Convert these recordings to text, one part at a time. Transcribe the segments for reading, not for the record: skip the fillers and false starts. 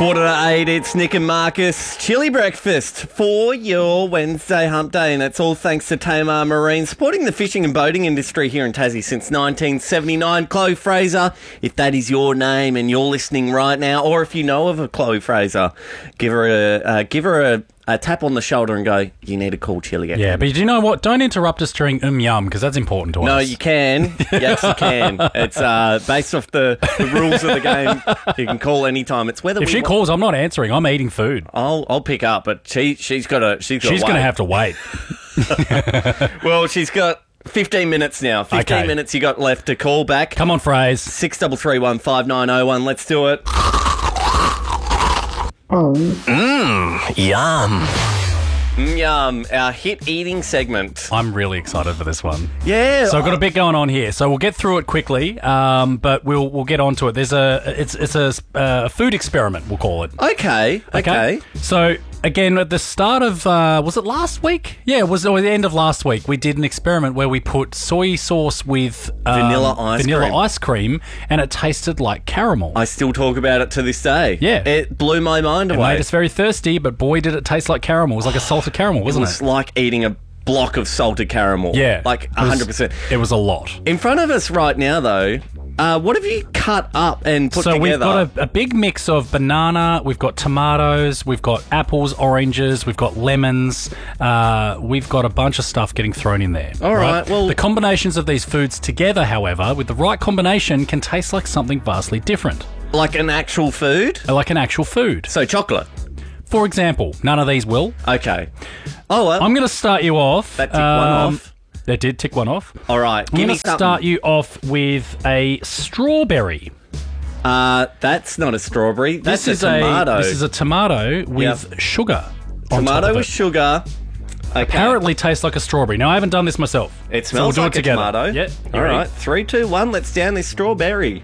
7:45, it's Nick and Marcus. Chili breakfast for your Wednesday hump day, and that's all thanks to Tamar Marine, supporting the fishing and boating industry here in Tassie since 1979. Chloe Fraser, if that is your name and you're listening right now, or if you know of a Chloe Fraser, give her a tap on the shoulder and go, you need to call Chili again. Yeah, but do you know what? Don't interrupt us during yum, because that's important to us. No, you can. Yes, you can. It's based off the rules of the game. You can call anytime. It's whether if she calls, I'm not answering. I'm eating food. I'll pick up, but she's going to have to wait. Well, she's got 15 minutes now. 15 minutes you got left to call back. Come on, Phrase. 6331 5901. Let's do it. Yum. Yum, our hit eating segment. I'm really excited for this one. Yeah. So I've got a bit going on here. So we'll get through it quickly, but we'll get onto it. It's a food experiment, we'll call it. Okay. So again, at the start of was it last week? Yeah, it was the end of last week. We did an experiment where we put soy sauce with vanilla ice cream, and it tasted like caramel. I still talk about it to this day. Yeah, it blew my mind away. It made us very thirsty, but boy, did it taste like caramel. It was like a salted caramel, wasn't it? It was like eating a block of salted caramel. Yeah, like 100%. It was a lot. In front of us right now, though. What have you cut up and put together? So we've got a big mix of banana, we've got tomatoes, we've got apples, oranges, we've got lemons, we've got a bunch of stuff getting thrown in there. All right, well... The combinations of these foods together, however, with the right combination, can taste like something vastly different. Like an actual food? Like an actual food. So chocolate? For example, none of these will. Okay. Oh, well... I'm going to start you off. That ticked one off. That did tick one off. All right. I'm going to start you off with a strawberry. That's not a strawberry. That's a tomato. This is a tomato with sugar. Tomato with sugar. Okay. Apparently tastes like a strawberry. Now, I haven't done this myself. It smells like a tomato. Yeah. All right. 3, 2, 1. Let's down this strawberry.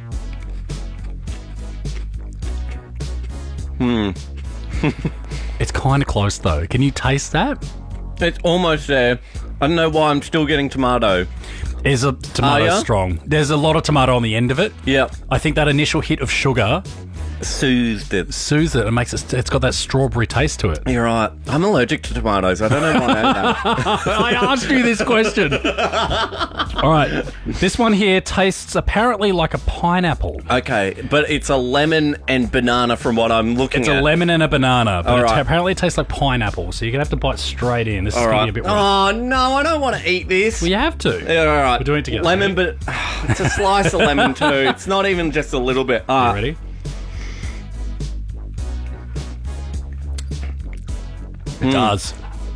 It's kind of close, though. Can you taste that? It's almost there. I don't know why I'm still getting tomato. Is a tomato strong? There's a lot of tomato on the end of it. Yep. I think that initial hit of sugar soothes it. And makes it. It's got that strawberry taste to it. You're right. I'm allergic to tomatoes. I don't know why I know that. I asked you this question. All right. This one here tastes apparently like a pineapple. Okay, but it's a lemon and banana from what I'm looking at. It's a lemon and a banana, but apparently it tastes like pineapple, so you're going to have to bite straight in. This is going to be a bit rough. Oh, no, I don't want to eat this. Well, you have to. Yeah, all right. We're doing it together. Lemon, but it's a slice of lemon too. It's not even just a little bit. You ready? It does.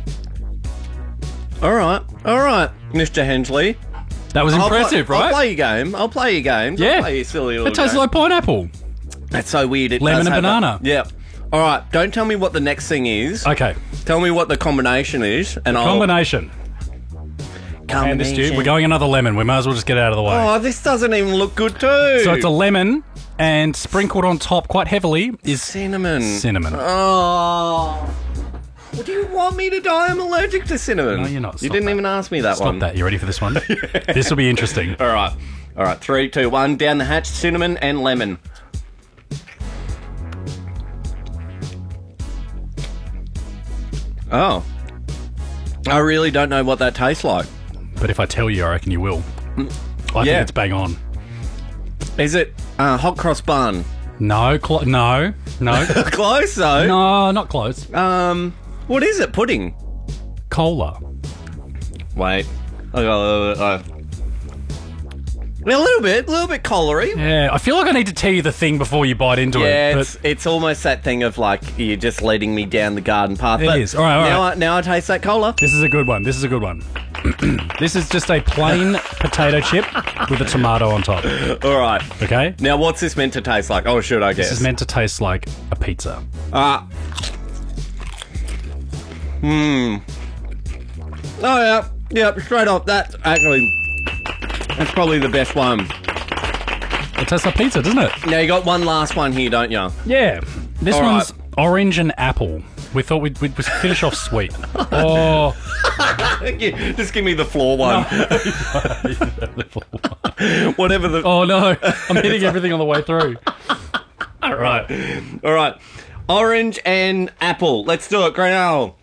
All right, Mr. Hensley. That was impressive, right? I'll play your game. Yeah. I'll play your silly little It tastes game. like pineapple. That's so weird. Lemon and banana. Yeah. All right, don't tell me what the next thing is. Okay. Tell me what the combination is, and Combination. Hand this to you. We're going another lemon. We might as well just get it out of the way. Oh, this doesn't even look good too. So it's a lemon, and sprinkled on top quite heavily is cinnamon. Oh. What do you want me to die? I'm allergic to cinnamon. No, you're not. You didn't even ask me that one. Stop that. You ready for this one? This will be interesting. All right. 3, 2, 1. Down the hatch, cinnamon and lemon. Oh. I really don't know what that tastes like. But if I tell you, I reckon you will. I think it's bang on. Is it hot cross bun? No. Close though. No, not close. What is it? Pudding? Cola. Wait. A little bit colery. Yeah, I feel like I need to tell you the thing before you bite into it. Yeah, it's almost that thing of like you're just leading me down the garden path. It is. All right. Now I taste that cola. This is a good one. This is just a plain potato chip with a tomato on top. All right. Okay. Now what's this meant to taste like? Oh, should I guess? This is meant to taste like a pizza. Oh yeah. Yep, straight off. That's probably the best one. It tastes like pizza, doesn't it? Now you got one last one here, don't you? Yeah. This one's orange and apple. We thought we'd finish off sweet. Oh. Just give me the floor one. No. Whatever the... Oh, no. I'm hitting everything on the way through. All right. Orange and apple. Let's do it, Greenell.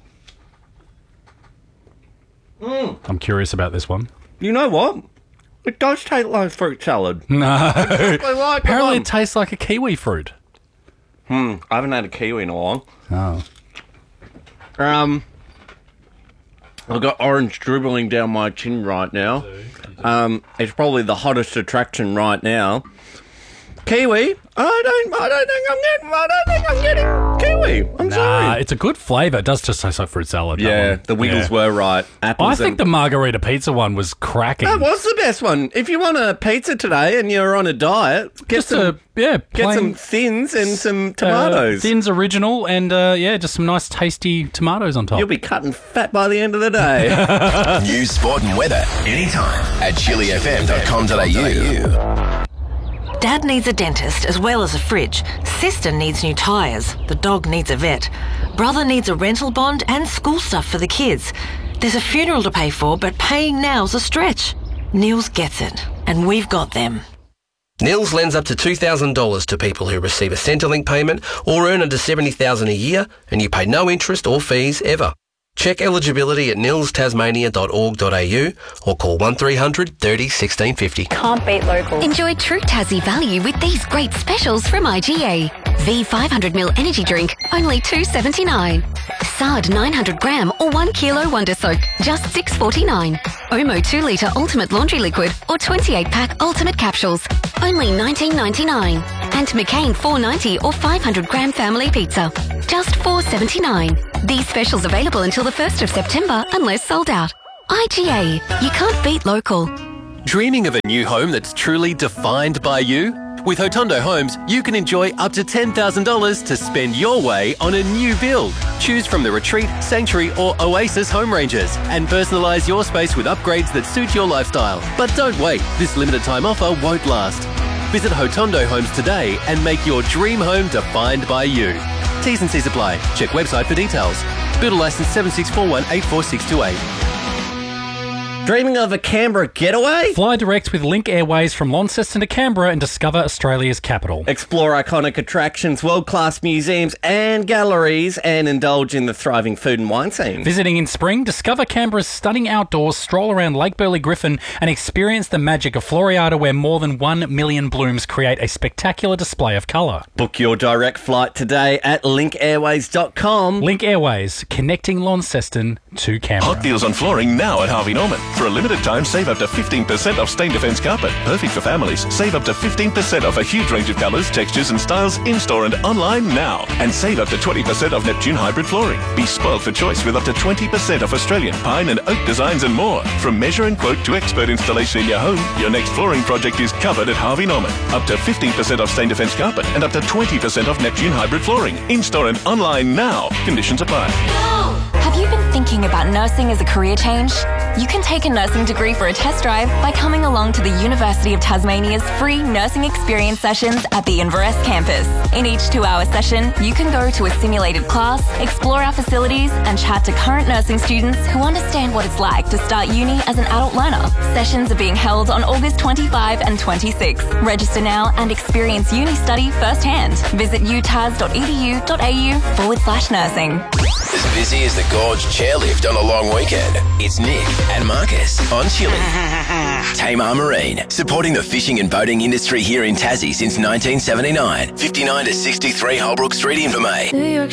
I'm curious about this one. You know what? It does taste like fruit salad. No. Exactly like Apparently the it tastes like a kiwi fruit. one. I haven't had a kiwi in a while. Oh. I've got orange dribbling down my chin right now. It's probably the hottest attraction right now. Kiwi? I don't think I'm getting kiwi. I'm sorry. It's a good flavour. It does just taste like fruit salad. Yeah, that one. the Wiggles Yeah. were right. Apples. I think the margarita pizza one was cracking. that was the best one. If you want a pizza today and you're on a diet, get some thins and some tomatoes. Thins original and just some nice tasty tomatoes on top. You'll be cutting fat by the end of the day. News, sport and weather anytime at chilifm.com.au. Dad needs a dentist as well as a fridge. Sister needs new tyres. The dog needs a vet. Brother needs a rental bond and school stuff for the kids. There's a funeral to pay for, but paying now's a stretch. Nils gets it, and we've got them. Nils lends up to $2,000 to people who receive a Centrelink payment or earn under $70,000 a year, and you pay no interest or fees ever. Check eligibility at nilstasmania.org.au or call 1300 30 1650. Can't beat local. Enjoy true Tassie value with these great specials from IGA. V 500ml energy drink, only $2.79. Sard 900g or 1 kilo Wonder Soak, just $6.49. Omo 2 litre Ultimate Laundry Liquid or 28-pack Ultimate Capsules, only $19.99. And McCain 490 or 500g Family Pizza, just $4.79. These specials available until the 1st of September unless sold out. IGA, you can't beat local. Dreaming of a new home that's truly defined by you? With Hotondo Homes, you can enjoy up to $10,000 to spend your way on a new build. Choose from the Retreat, Sanctuary or Oasis home ranges and personalise your space with upgrades that suit your lifestyle. But don't wait, this limited time offer won't last. Visit Hotondo Homes today and make your dream home defined by you. T's and C's apply. Check website for details. Builder license 7641844628. Dreaming of a Canberra getaway? Fly direct with Link Airways from Launceston to Canberra and discover Australia's capital. Explore iconic attractions, world-class museums and galleries, and indulge in the thriving food and wine scene. Visiting in spring, discover Canberra's stunning outdoors, stroll around Lake Burley Griffin and experience the magic of Floreata, where more than 1 million blooms create a spectacular display of colour. Book your direct flight today at linkairways.com. Link Airways, connecting Launceston to Canberra. Hot deals on flooring now at Harvey Norman. For a limited time, save up to 15% off stain defense carpet. Perfect for families. Save up to 15% off a huge range of colours, textures and styles in-store and online now. And save up to 20% off Neptune hybrid flooring. Be spoiled for choice with up to 20% off Australian pine and oak designs and more. From measure and quote to expert installation in your home, your next flooring project is covered at Harvey Norman. Up to 15% off stain defense carpet and up to 20% off Neptune hybrid flooring. In-store and online now. Conditions apply. Have you been thinking about nursing as a career change? You can take a nursing degree for a test drive by coming along to the University of Tasmania's free nursing experience sessions at the Inverest campus. In each 2-hour session, you can go to a simulated class, explore our facilities, and chat to current nursing students who understand what it's like to start uni as an adult learner. Sessions are being held on August 25 and 26. Register now and experience uni study firsthand. Visit utas.edu.au/nursing. As busy as the Gorge chairlift on a long weekend, it's Nick and Marcus on Chili. Tamar Marine, supporting the fishing and boating industry here in Tassie since 1979. 59 to 63 Holbrook Street, Invermay.